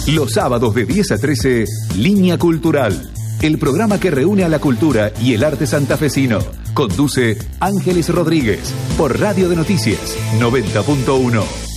Los sábados de 10 a 13, Línea Cultural. El programa que reúne a la cultura y el arte santafesino. Conduce Ángeles Rodríguez por Radio de Noticias 90.1.